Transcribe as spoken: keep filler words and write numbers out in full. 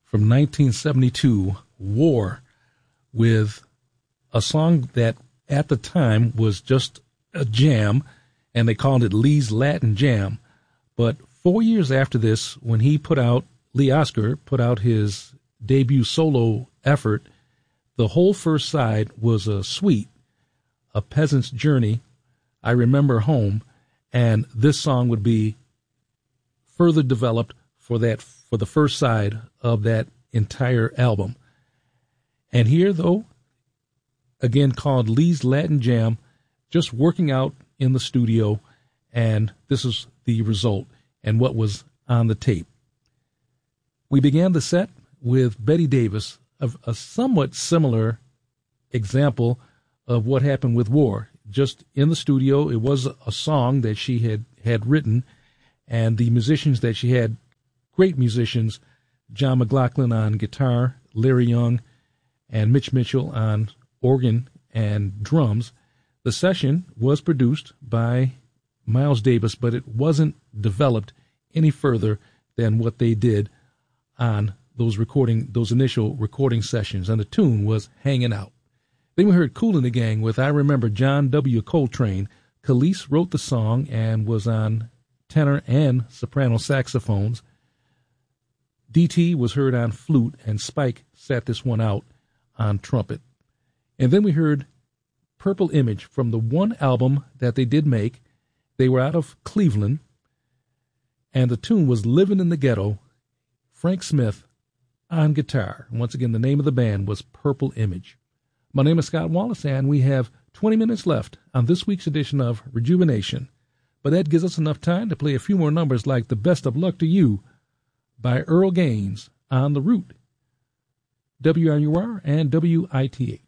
from nineteen seventy-two, War, with a song that at the time was just a jam, and they called it Lee's Latin Jam. But four years after this, when he put out, Lee Oskar put out his debut solo effort, the whole first side was a suite, A Peasant's Journey, I Remember Home, and this song would be further developed for that for the first side of that entire album. And here, though, again called Lee's Latin Jam, just working out in the studio, and this is the result and what was on the tape. We began the set with Betty Davis, of a somewhat similar example of what happened with War. Just in the studio, it was a song that she had, had written, and the musicians that she had, great musicians, John McLaughlin on guitar, Larry Young, and Mitch Mitchell on organ and drums. The session was produced by Miles Davis, but it wasn't developed any further than what they did on those recording, those initial recording sessions, and the tune was Hanging Out. Then we heard Kool and the Gang with I Remember John W. Coltrane. Khalees wrote the song and was on tenor and soprano saxophones. D T was heard on flute, and Spike sat this one out on trumpet. And then we heard Purple Image from the one album that they did make. They were out of Cleveland, and the tune was Living in the Ghetto, Frank Smith on guitar. Once again, the name of the band was Purple Image. My name is Scott Wallace, and we have twenty minutes left on this week's edition of Rejuvenation. But that gives us enough time to play a few more numbers like The Best of Luck to You by Earl Gaines on The Root, W R U R and W I T H.